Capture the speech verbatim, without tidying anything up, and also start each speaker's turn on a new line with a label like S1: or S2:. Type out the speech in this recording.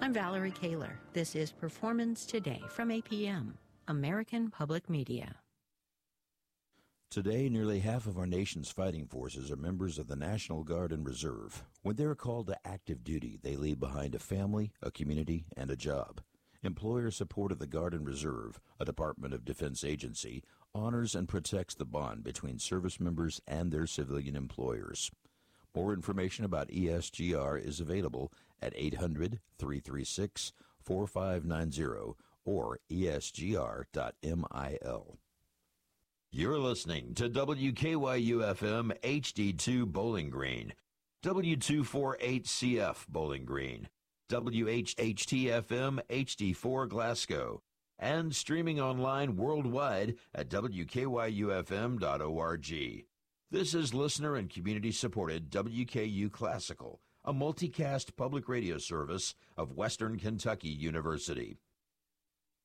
S1: I'm Valerie Kaler. This is Performance Today from A P M, American Public Media.
S2: Today, nearly half of our nation's fighting forces are members of the National Guard and Reserve. When they're called to active duty, they leave behind a family, a community, and a job. Employer support of the Guard and Reserve, a Department of Defense agency, honors and protects the bond between service members and their civilian employers. More information about E S G R is available at eight hundred, three three six, four five nine zero or E S G R dot mil.
S3: You're listening to W K Y U F M H D two Bowling Green, W two forty-eight C F Bowling Green, W H H T F M H D four Glasgow, and streaming online worldwide at W K Y U F M dot org. This is listener and community-supported W K U Classical, a multicast public radio service of Western Kentucky University.